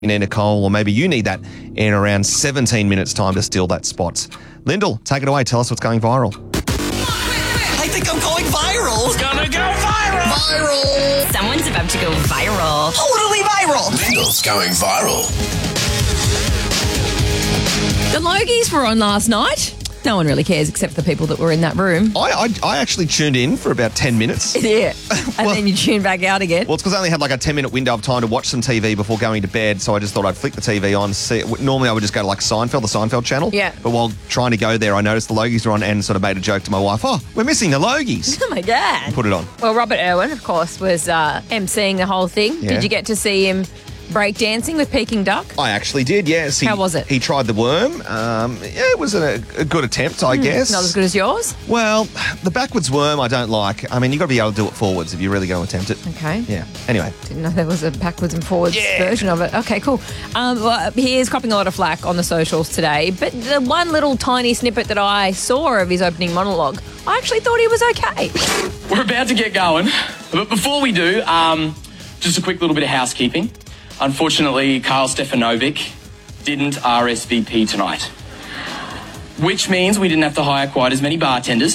need Nicole, or maybe you need that in around 17 minutes' time to steal that spot. Lyndall, take it away. Tell us what's going viral. I think I'm going viral. It's gonna go viral. Viral. Someone's about to go viral. Totally viral. Lyndall's going viral. The Logies were on last night. No one really cares except for the people that were in that room. I actually tuned in for about 10 minutes. Yeah. And then you tune back out again. Well, it's because I only had like a 10-minute window of time to watch some TV before going to bed, so I just thought I'd flick the TV on. See, normally I would just go to like Seinfeld, the Seinfeld channel. Yeah. But while trying to go there, I noticed the Logies were on and sort of made a joke to my wife, oh, we're missing the Logies. Oh, my God. Put it on. Well, Robert Irwin, of course, was emceeing the whole thing. Yeah. Did you get to see him breakdancing with Peking Duck? I actually did, yes. How was it? He tried the worm. It was a good attempt, I guess. Not as good as yours? Well, the backwards worm I don't like. I mean, you've got to be able to do it forwards if you're really going to attempt it. Okay. Yeah. Anyway. Didn't know there was a backwards and forwards version of it. Okay, cool. Well, he is copping a lot of flack on the socials today, but the one little tiny snippet that I saw of his opening monologue, I actually thought he was okay. We're about to get going, but before we do, just a quick little bit of housekeeping. Unfortunately, Karl Stefanovic didn't RSVP tonight, which means we didn't have to hire quite as many bartenders,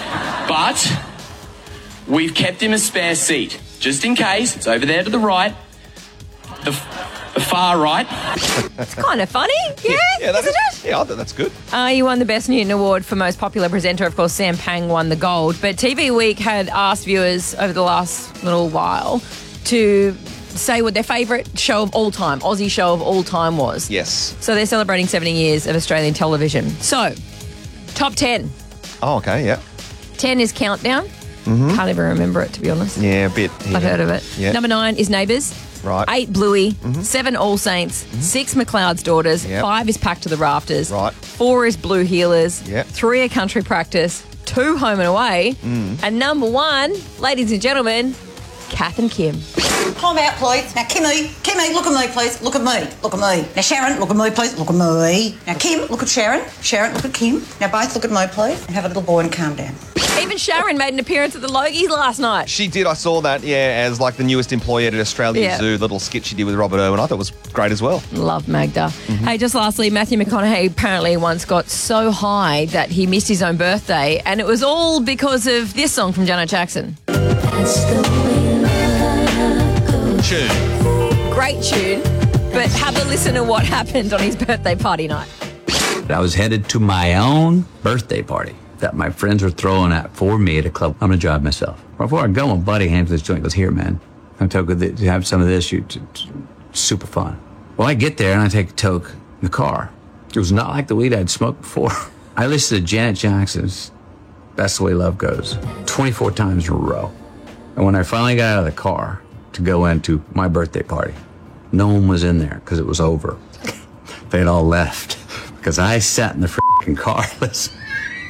but we've kept him a spare seat, just in case. It's over there to the right, the far right. It's kind of funny, yeah isn't it? Yeah, I think that's good. You won the Best Newton Award for Most Popular Presenter. Of course, Sam Pang won the gold. But TV Week had asked viewers over the last little while to say what their favourite show of all time, Aussie show of all time was. Yes. So they're celebrating 70 years of Australian television. So, top 10. Oh, okay, yeah. 10 is Countdown. Mm-hmm. Can't even remember it, to be honest. Yeah, a bit. Yeah. I've heard of it. Yeah. Number 9 is Neighbours. Right. 8, Bluey. 7, All Saints. 6, McLeod's Daughters. Yep. 5 is Packed to the Rafters. Right. 4 is Blue Heelers. Yep. 3 are Country Practice. 2, Home and Away. And number 1, ladies and gentlemen, Kath and Kim. Time out, please. Now, Kimmy, look at me, please. Look at me. Now, Sharon, look at me, please. Look at me. Now, Kim, look at Sharon. Sharon, look at Kim. Now, both look at me, please. And have a little boy and calm down. Even Sharon made an appearance at the Logies last night. She did, I saw that, as like the newest employee at Australia Yeah. Zoo, little skit she did with Robert Irwin. I thought it was great as well. Love Magda. Hey, just lastly, Matthew McConaughey apparently once got so high that he missed his own birthday, and it was all because of this song from Janet Jackson. Tune. Great tune, but have a listen to what happened on his birthday party night. I was headed to my own birthday party that my friends were throwing out for me at a club. I'm gonna drive myself. Before I go, my buddy hands me this joint. He goes, "Here, man, I'm token to have some of this. Super fun." Well, I get there and I take a toke in the car. It was not like the weed I'd smoked before. I listened to Janet Jackson's "That's the Way Love Goes" 24 times in a row. And when I finally got out of the car to go into my birthday party, no one was in there because it was over. They'd all left because I sat in the freaking car listening.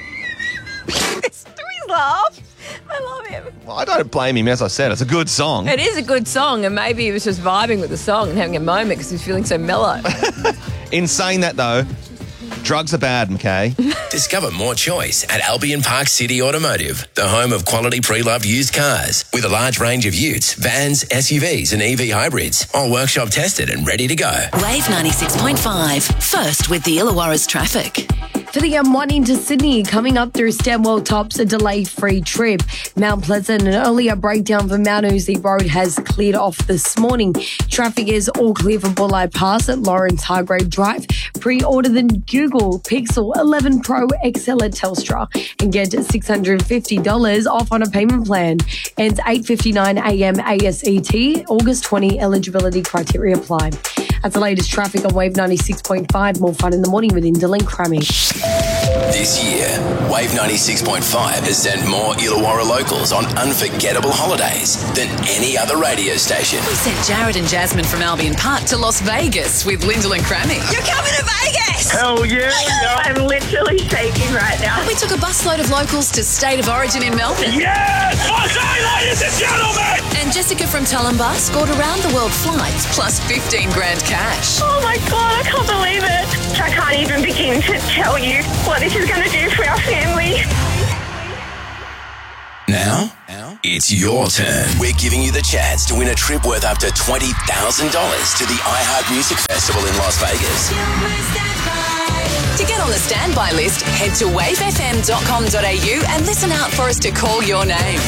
We laugh. I love him. Well, I don't blame him, as I said. It's a good song. It is a good song, and maybe he was just vibing with the song and having a moment because he's feeling so mellow. In saying that, though, drugs are bad, McKay. Discover more choice at Albion Park City Automotive, the home of quality pre-loved used cars with a large range of utes, vans, SUVs and EV hybrids, all workshop tested and ready to go. Wave 96.5. First with the Illawarra's traffic. For the M1 into Sydney, coming up through Stanwell Tops, a delay-free trip. Mount Pleasant, an earlier breakdown for Mount Uzi Road has cleared off this morning. Traffic is all clear for Bulleye Pass at Lawrence Hargrave Drive. Pre-order the Google Pixel 11 Pro XL at Telstra and get $650 off on a payment plan. Ends 8:59 a.m. ASET, August 20. Eligibility criteria apply. That's the latest traffic on Wave 96.5. More fun in the morning with Indel and Crammy. This year, Wave 96.5 has sent more Illawarra locals on unforgettable holidays than any other radio station. We sent Jared and Jasmine from Albion Park to Las Vegas with Lyndall and Crammy. You're coming to Vegas! Hell yeah! I'm literally shaking right now. We took a busload of locals to State of Origin in Melbourne. Yes! Okay, ladies and gentlemen! And Jessica from Tulumba scored around-the-world flights plus 15 grand cash. Oh my God, I can't believe it. I can't even begin to tell you what this is going to do for our family. Now, it's your turn. We're giving you the chance to win a trip worth up to $20,000 to the iHeart Music Festival in Las Vegas. To get on the standby list, head to wavefm.com.au and listen out for us to call your name.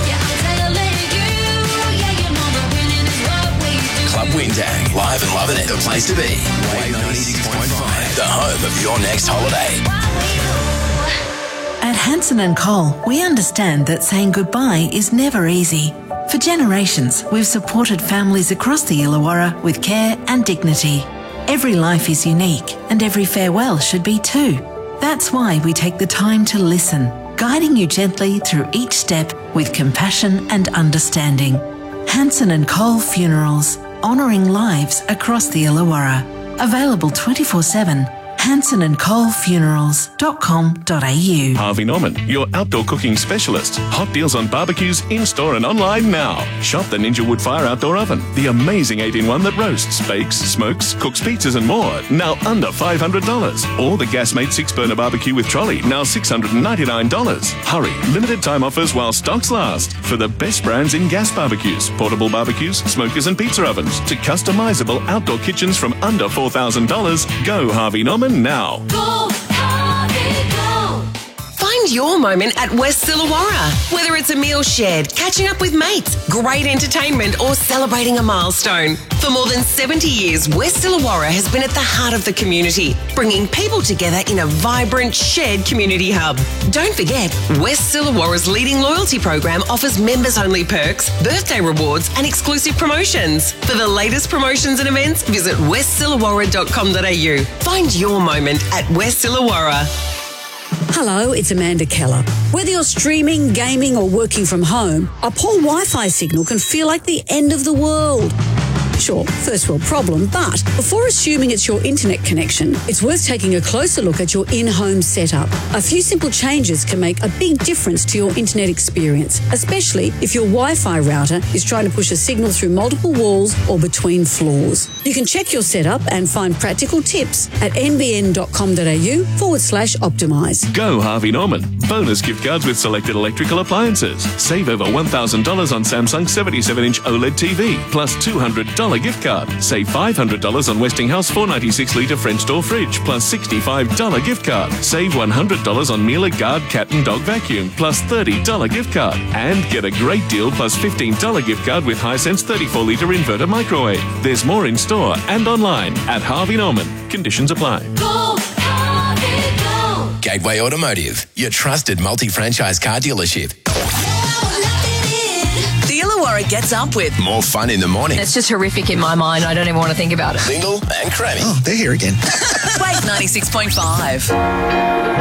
Club Windang, live and loving it, the place to be. Wave 96.5, the home of your next holiday. At Hanson & Cole, we understand that saying goodbye is never easy. For generations, we've supported families across the Illawarra with care and dignity. Every life is unique, and every farewell should be too. That's why we take the time to listen, guiding you gently through each step with compassion and understanding. Hanson & Cole Funerals, honouring lives across the Illawarra. Available 24/7. HansonandColeFunerals.com.au. Harvey Norman, your outdoor cooking specialist. Hot deals on barbecues in-store and online now. Shop the Ninja Wood Fire Outdoor Oven, the amazing 8-in-1 that roasts, bakes, smokes, cooks pizzas and more, now under $500. Or the Gasmate 6-burner barbecue with trolley, now $699. Hurry, limited time offers while stocks last. For the best brands in gas barbecues, portable barbecues, smokers and pizza ovens, to customizable outdoor kitchens from under $4,000, go Harvey Norman now. Go, Harvey, go. Find your moment at West Illawarra. Whether it's a meal shared, catching up with mates, great entertainment, or celebrating a milestone. For more than 70 years, West Illawarra has been at the heart of the community, bringing people together in a vibrant, shared community hub. Don't forget, West Illawarra's leading loyalty program offers members-only perks, birthday rewards, and exclusive promotions. For the latest promotions and events, visit westillawarra.com.au. Find your moment at West Illawarra. Hello, it's Amanda Keller. Whether you're streaming, gaming, or working from home, a poor Wi-Fi signal can feel like the end of the world. Sure, first world problem, but before assuming it's your internet connection, it's worth taking a closer look at your in-home setup. A few simple changes can make a big difference to your internet experience, especially if your Wi-Fi router is trying to push a signal through multiple walls or between floors. You can check your setup and find practical tips at nbn.com.au/optimise. Go Harvey Norman. Bonus gift cards with selected electrical appliances. Save over $1,000 on Samsung 77-inch OLED TV, plus $200 gift card. Save $500 on Westinghouse 496-litre French door fridge, plus $65 gift card. Save $100 on Miele Guard cat and dog vacuum, plus $30 gift card. And get a great deal plus $15 gift card with Hisense 34-litre inverter microwave. There's more in store and online at Harvey Norman. Conditions apply. Go, Harvey, go. Gateway Automotive, your trusted multi-franchise car dealership. The Illawarra gets up with More fun in the morning. It's just horrific in my mind. I don't even want to think about it. Single and Crammy. Oh, they're here again. Wave 96.5.